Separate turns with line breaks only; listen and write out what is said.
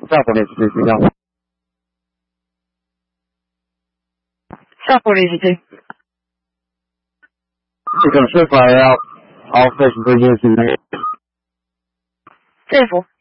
Sapo esite.
You can slip right out all fish and bridges in there.
Careful.